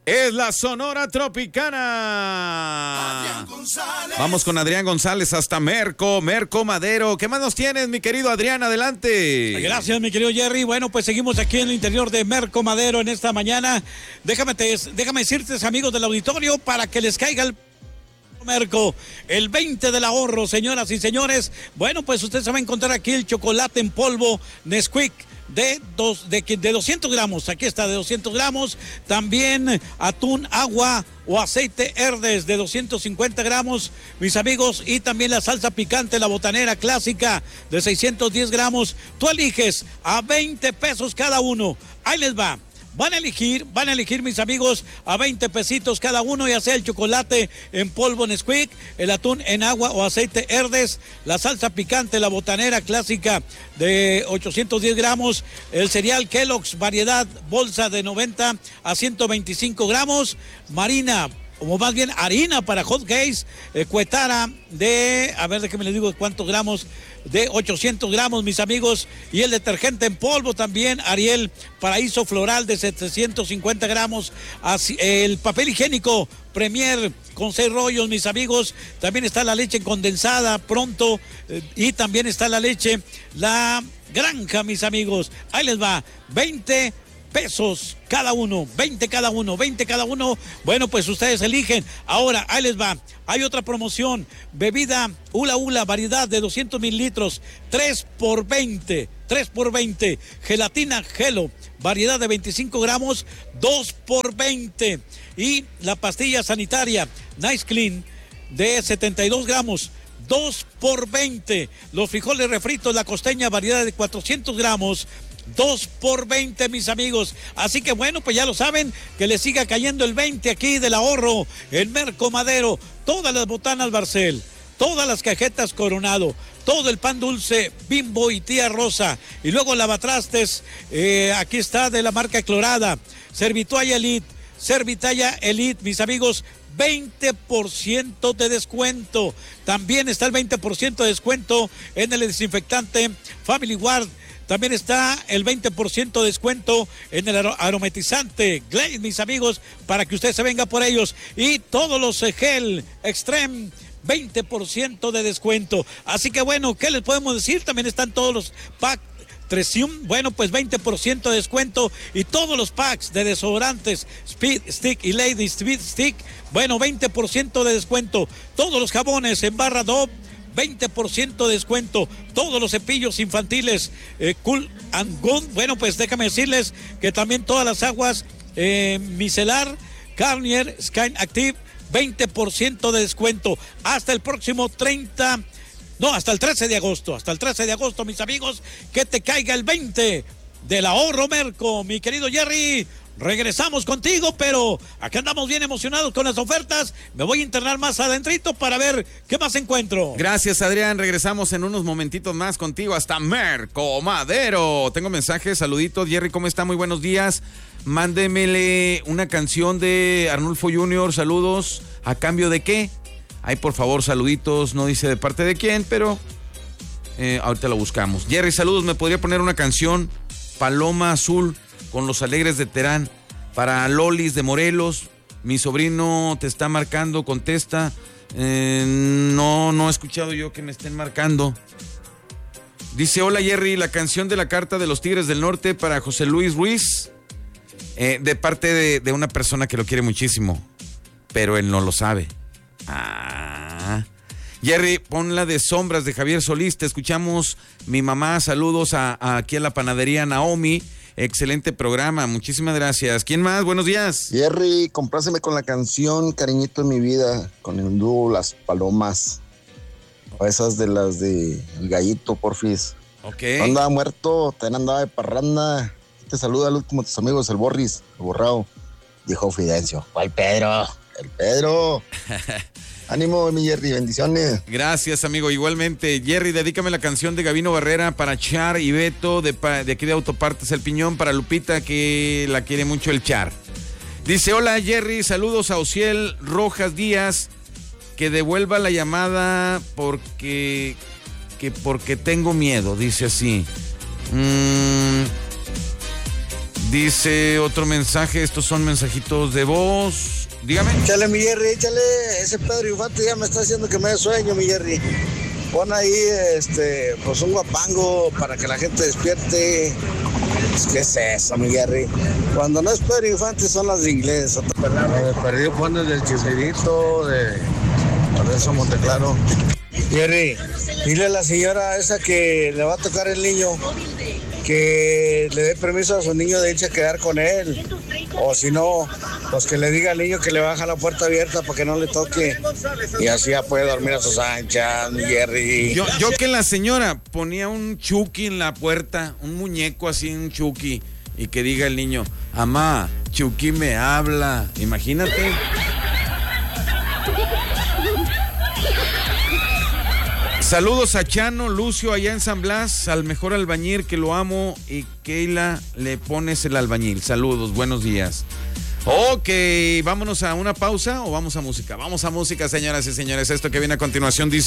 Es la Sonora Tropicana. Vamos con Adrián González hasta Merco Madero. ¿Qué más nos tienes, mi querido Adrián? Adelante. Gracias, mi querido Jerry. Bueno, pues seguimos aquí en el interior de Merco Madero en esta mañana. Déjame decirte, amigos del auditorio, para que les caiga el Merco, el 20 del ahorro, señoras y señores. Bueno, pues usted se va a encontrar aquí el chocolate en polvo Nesquik de 200 gramos, aquí está, de 200 gramos, también atún, agua o aceite Herdes de 250 gramos, mis amigos, y también la salsa picante, la botanera clásica de 610 gramos, tú eliges a 20 pesos cada uno, ahí les va. Van a elegir, mis amigos, a 20 pesitos cada uno, ya sea el chocolate en polvo Nesquik, el atún en agua o aceite Herdes, la salsa picante, la botanera clásica de 810 gramos, el cereal Kellogg's variedad bolsa de 90 a 125 gramos, marina, o más bien harina para hot cakes, cuetara de, a ver, déjenme les digo cuántos gramos, de 800 gramos, mis amigos, y el detergente en polvo también, Ariel Paraíso Floral de 750 gramos, así, el papel higiénico Premier con 6 rollos, mis amigos, también está la leche condensada pronto, y también está la leche, la granja, mis amigos, ahí les va, 20 pesos cada uno, 20 cada uno. Bueno, pues ustedes eligen. Ahora, ahí les va. Hay otra promoción. Bebida Ula variedad de 200 mililitros, 3 por 20. Gelatina Gelo, variedad de 25 gramos, 2 por 20. Y la pastilla sanitaria Nice Clean de 72 gramos. 2 por 20. Los frijoles refritos, la costeña, variedad de 400 gramos. 2 por 20, mis amigos. Así que bueno, pues ya lo saben, que les siga cayendo el 20 aquí del ahorro en Merco Madero. Todas las botanas Barcel, todas las cajetas Coronado, todo el pan dulce Bimbo y Tía Rosa, y luego lavatrastes, aquí está de la marca Clorada, Servitoalla Elite, mis amigos, 20% de descuento. También está el 20% de descuento en el desinfectante Family Guard. También está el 20% de descuento en el aromatizante Glade, mis amigos, para que usted se venga por ellos. Y todos los gel Extreme, 20% de descuento. Así que bueno, ¿qué les podemos decir? También están todos los packs Tresium, bueno, pues 20% de descuento, y todos los packs de desodorantes Speed Stick y Lady Speed Stick, bueno, 20% de descuento. Todos los jabones en barra Dove, 20% de descuento. Todos los cepillos infantiles Cool and Good, bueno, pues déjame decirles que también todas las aguas micelar Garnier Skin Active, 20% de descuento hasta el próximo hasta el 13 de agosto, mis amigos, que te caiga el 20 del ahorro Merco, mi querido Jerry. Regresamos contigo, pero acá andamos bien emocionados con las ofertas. Me voy a internar más adentrito para ver qué más encuentro. Gracias, Adrián. Regresamos en unos momentitos más contigo hasta Merco Madero. Tengo mensajes, saluditos. Jerry, ¿cómo está? Muy buenos días. Mándemele una canción de Arnulfo Jr. Saludos. ¿A cambio de qué? Ay, por favor, saluditos. No dice de parte de quién, pero ahorita lo buscamos. Jerry, saludos. ¿Me podría poner una canción? Paloma Azul, con Los Alegres de Terán, para Lolis de Morelos. Mi sobrino te está marcando, contesta. No he escuchado yo que me estén marcando. Dice, hola Jerry, la canción de la Carta de los Tigres del Norte para José Luis Ruiz, de parte de una persona que lo quiere muchísimo, pero él no lo sabe. Jerry, pon la de Sombras de Javier Solís. Te escuchamos, mi mamá. Saludos aquí a la panadería Naomi. Excelente programa, muchísimas gracias. ¿Quién más? Buenos días. Jerry, compláceme con la canción Cariñito en mi vida, con el dúo Las Palomas. O esas de las de El Gallito, porfis. Ok. No andaba muerto, también andaba de parranda. Te saluda al último de tus amigos, el Borris, el Borrao. Dijo Fidencio. ¿Cuál Pedro? El Pedro. Ánimo, mi Jerry, bendiciones. Gracias, amigo, igualmente. Jerry, dedícame la canción de Gabino Barrera para Char y Beto, de aquí de Autopartes El Piñón, para Lupita, que la quiere mucho el Char. Dice, hola Jerry, saludos a Ociel Rojas Díaz, que devuelva la llamada porque tengo miedo, dice así. Dice otro mensaje, estos son mensajitos de voz. Dígame. Échale, mi Jerry, échale. Ese Pedro Infante ya me está haciendo que me dé sueño, mi Jerry. Pon ahí, pues un guapango para que la gente despierte. ¿Qué es eso, mi Jerry? Cuando no es Pedro Infante son las de inglés. Perdido pones del Chespirito, de eso Monteclaro. Jerry, dile a la señora esa que le va a tocar el niño que le dé permiso a su niño de irse a quedar con él. O si no, pues que le diga al niño que le baja la puerta abierta para que no le toque. Y así ya puede dormir a sus anchas, mi Jerry. Yo que la señora ponía un Chucky en la puerta, un muñeco así, un Chucky, y que diga el niño, amá, Chucky me habla. Imagínate. Saludos a Chano, Lucio allá en San Blas, al mejor albañil que lo amo, y Keila le pones el albañil. Saludos, buenos días. Ok, vámonos a una pausa o vamos a música. Vamos a música, señoras y señores. Esto que viene a continuación dice...